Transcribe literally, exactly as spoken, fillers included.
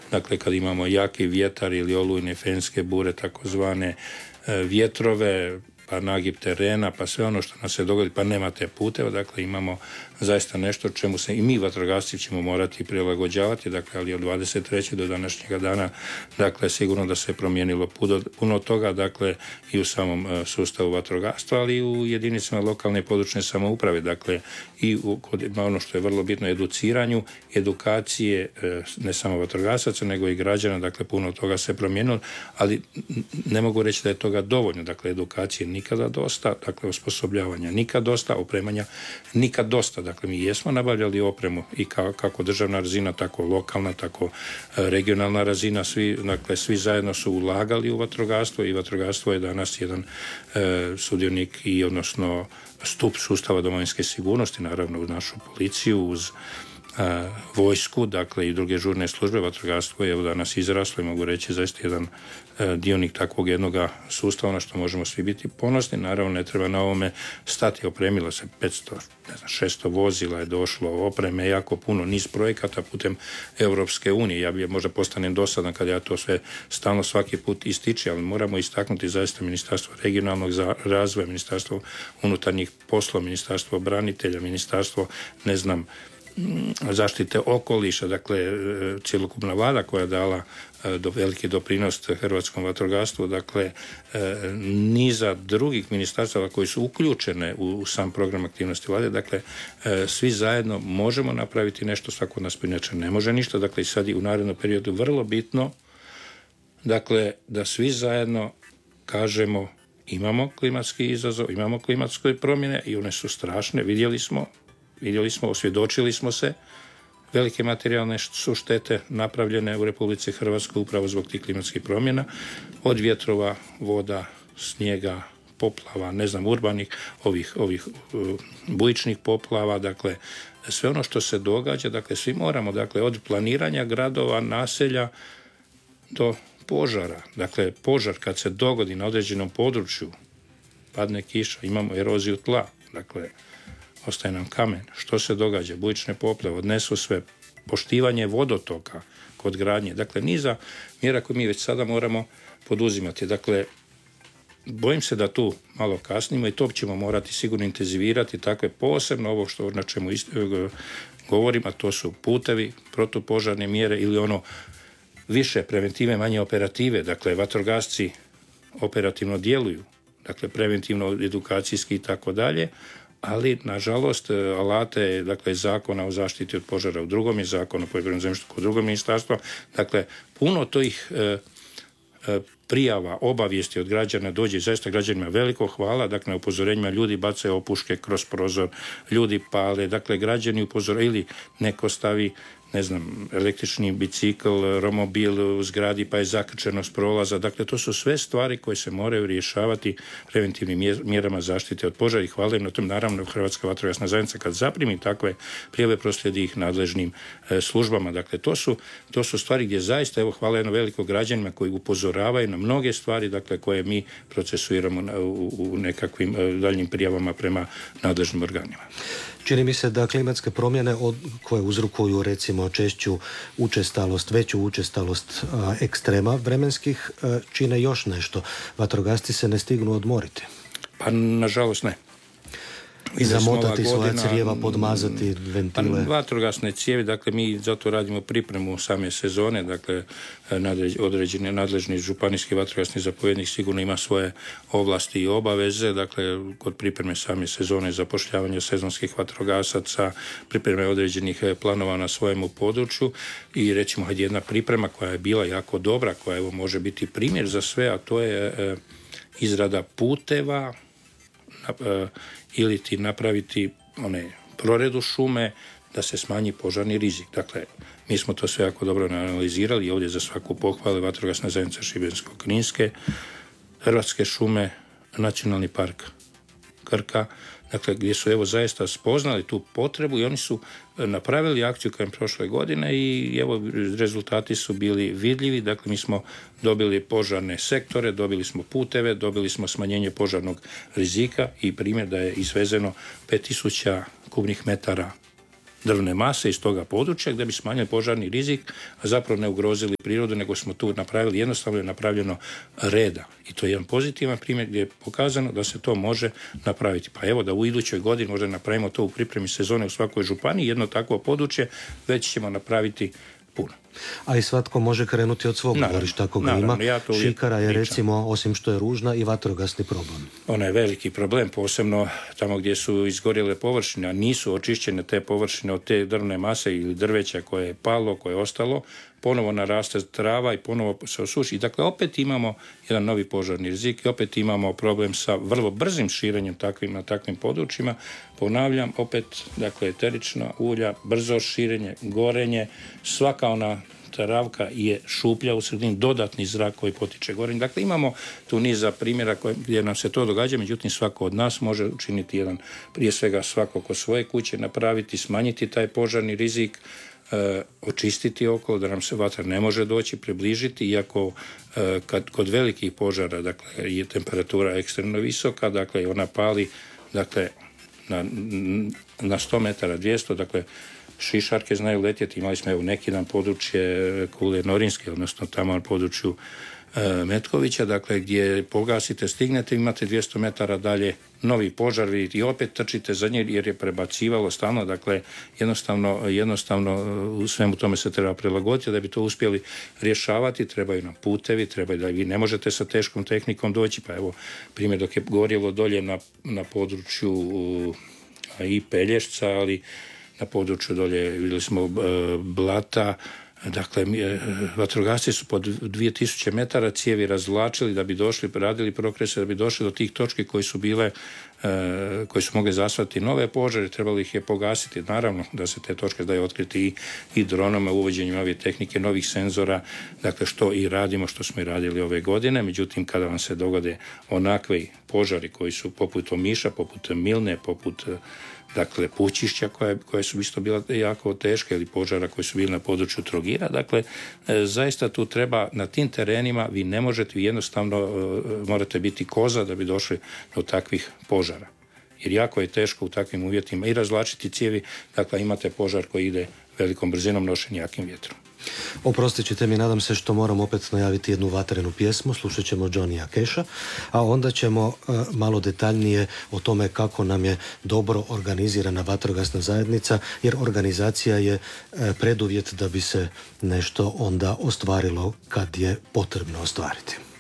dakle kad imamo jaki vjetar ili olujne fenske bure, takozvane vjetrove, pa nagib terena, pa sve ono što nam se dogodi, pa nemate puteva, dakle imamo zaista nešto čemu se i mi vatrogasci ćemo morati prilagođavati, dakle, ali od dvadeset trećeg do današnjega dana, dakle, sigurno da se promijenilo puno, puno toga, dakle, i u samom uh, sustavu vatrogastva, ali i u jedinicama lokalne i područne samouprave, dakle, i u, kod, ono što je vrlo bitno, educiranju, edukacije, uh, ne samo vatrogasaca, nego i građana, dakle, puno toga se promijenilo, ali ne mogu reći da je toga dovoljno, dakle, edukacije nikada dosta, dakle, osposobljavanja nikad dosta, opremanja nikad dosta. Dakle, mi jesmo nabavljali opremu i ka, kako državna razina, tako lokalna, tako regionalna razina, svi, dakle, svi zajedno su ulagali u vatrogastvo i vatrogastvo je danas jedan e, sudionik i odnosno stup sustava domovinske sigurnosti, naravno uz našu policiju, uz a, vojsku, dakle i druge žurne službe. Vatrogastvo je evo danas izraslo i mogu reći zaista jedan a, dionik takvog jednoga sustava na što možemo svi biti ponosni. Naravno ne treba na ovome stati, opremilo se petsto, ne znam, šesto vozila je došlo, opreme jako puno, niz projekata putem Europske unije. Ja bi možda postanem dosadan kad ja to sve stalno svaki put ističe, ali moramo istaknuti zaista Ministarstvo regionalnog razvoja, Ministarstvo unutarnjih poslova, Ministarstvo branitelja, Ministarstvo, ne znam, zaštite okoliša, dakle cjelokupna vlada koja je dala do veliki doprinos hrvatskom vatrogastvu, dakle niza drugih ministarstava koji su uključene u sam program aktivnosti vlade, dakle svi zajedno možemo napraviti nešto, svako nas inače ne može ništa, dakle i sad i u narednom periodu vrlo bitno, dakle da svi zajedno kažemo imamo klimatski izazov, imamo klimatske promjene i one su strašne, vidjeli smo Vidjeli smo, osvjedočili smo se, velike materijalne su štete napravljene u Republici Hrvatskoj upravo zbog tih klimatskih promjena, od vjetrova, voda, snijega, poplava, ne znam, urbanih, ovih, ovih uh, bujičnih poplava, dakle, sve ono što se događa, dakle, svi moramo, dakle, od planiranja gradova, naselja do požara, dakle, požar kad se dogodi na određenom području, padne kiša, imamo eroziju tla, dakle, ostaje nam kamen. Što se događa? Bujične poplave, odnesu sve, poštivanje vodotoka kod gradnje. Dakle, niza mjera koje mi već sada moramo poduzimati. Dakle, bojim se da tu malo kasnimo i to ćemo morati sigurno intenzivirati. Takve posebno ovo što na čemu ist, govorim, a to su putevi, protupožarne mjere ili ono više preventive, manje operative. Dakle, vatrogasci operativno djeluju. Dakle, preventivno, edukacijski i tako dalje. Ali, nažalost, alate, dakle, zakona o zaštiti od požara u drugom je zakon o poljoprivrednom zemljištu kod drugog ministarstva. Dakle, puno tih e, e, prijava, obavijesti od građana dođe, zaista građanima veliko hvala, dakle, na upozorenjima ljudi bacaju opuške kroz prozor, ljudi pale, dakle, građani upozoraju ili neko stavi, ne znam, električni bicikl, romobil u zgradi pa je zakrčeno s prolaza. Dakle, to su sve stvari koje se moraju rješavati preventivnim mjerama zaštite od požara i hvala im na tom. Naravno, Hrvatska vatrogasna zajednica kad zaprimi takve prijave proslijedi ih nadležnim e, službama. Dakle, to su, to su stvari gdje zaista, evo, hvala jedno veliko građanima koji upozoravaju na mnoge stvari, dakle, koje mi procesuiramo na, u, u nekakvim e, daljnjim prijavama prema nadležnim organima. Čini mi se da klimatske promjene od, koje uzrokuju recimo češću učestalost, veću učestalost a, ekstrema vremenskih a, čine još nešto. Vatrogasci se ne stignu odmoriti. Pa nažalost ne. I zamotati svoja crijeva, podmazati ventile. Pa, vatrogasne cijevi, dakle mi zato radimo pripremu same sezone, dakle određeni nadležni županijski vatrogasni zapovjednik sigurno ima svoje ovlasti i obaveze, dakle kod pripreme same sezone, zapošljavanja sezonskih vatrogasaca, pripreme određenih planova na svojemu području i recimo jedna priprema koja je bila jako dobra, koja evo može biti primjer za sve, a to je e, izrada puteva e, ili ti napraviti one proredu šume da se smanji požarni rizik. Dakle, mi smo to sve jako dobro analizirali i ovdje za svaku pohvalu Vatrogasna zajednica Šibensko-kninske, Hrvatske šume, Nacionalni park Krka, dakle gdje su evo zaista spoznali tu potrebu i oni su napravili akciju krajem prošle godine i evo rezultati su bili vidljivi, dakle mi smo dobili požarne sektore, dobili smo puteve, dobili smo smanjenje požarnog rizika i primjer da je izvezeno pet tisuća kubnih metara drvne mase iz toga područja gdje bi smanjili požarni rizik, a zapravo ne ugrozili prirodu, nego smo tu napravili, jednostavno je napravljeno reda. I to je jedan pozitivan primjer gdje je pokazano da se to može napraviti. Pa evo da u idućoj godini možda napravimo to u pripremi sezone u svakoj županiji, jedno takvo područje, već ćemo napraviti puno. A i svatko može krenuti od svog dvorišta ako ga naravno, ima. Ja Šikara je pričam. recimo, osim što je ružna, i vatrogasni problem. Ona je veliki problem, posebno tamo gdje su izgorjele površine, a nisu očišćene te površine od te drvne mase ili drveća koje je palo, koje je ostalo, ponovo naraste trava i ponovo se osuši. I dakle, opet imamo jedan novi požarni rizik i opet imamo problem sa vrlo brzim širenjem takvim, na takvim područjima. Ponavljam, opet, dakle, eterična ulja, brzo širenje, gorenje, svaka ona travka je šuplja u sredini, dodatni zrak koji potiče gorenje. Dakle, imamo tu niza primjera koje, gdje nam se to događa, međutim svako od nas može učiniti jedan, prije svega svako oko svoje kuće, napraviti, smanjiti taj požarni rizik, e, očistiti okolo, da nam se vatra ne može doći, približiti, iako e, kad, kod velikih požara, dakle, je temperatura ekstremno visoka, dakle, ona pali, dakle, na, na sto metara, dvjesto, dakle, šišarke znaju letjeti. Imali smo evo neki dan područje Kule Norinske, odnosno tamo na području e, Metkovića, dakle gdje pogasite, stignete, imate dvjesto metara dalje novi požar, vidite i opet trčite za nje jer je prebacivalo stalno, dakle jednostavno, jednostavno u svemu tome se treba prilagoditi. Da bi to uspjeli rješavati, trebaju nam putevi, trebaju da vi ne možete sa teškom tehnikom doći, pa evo primjer dok je gorjelo dolje na, na području uh, i Pelješca, ali na području dolje vidjeli smo e, blata, dakle e, vatrogasci su pod dvije tisuće metara cijevi razvlačili da bi došli, radili prokrese, da bi došli do tih točki koji su bile, e, koji su mogli zasvati nove požare, trebali ih je pogasiti. Naravno da se te točke daju otkriti i, i dronama, uvođenjem nove tehnike, novih senzora, dakle što i radimo, što smo i radili ove godine. Međutim, kada vam se dogode onakvi požari koji su poput Omiša, poput Milne, poput dakle pučišća koje, koje su isto bila jako teške ili požara koji su bili na području Trogira. Dakle, e, zaista tu treba na tim terenima, vi ne možete, vi jednostavno e, morate biti koza da bi došli do takvih požara. Jer jako je teško u takvim uvjetima i razvlačiti cijevi, dakle imate požar koji ide velikom brzinom, nošen jakim vjetrom. Oprostit ćete mi, nadam se što moram opet najaviti jednu vatrenu pjesmu, slušat ćemo Johnnya Casha, a onda ćemo uh, malo detaljnije o tome kako nam je dobro organizirana vatrogasna zajednica, jer organizacija je uh, preduvjet da bi se nešto onda ostvarilo kad je potrebno ostvariti.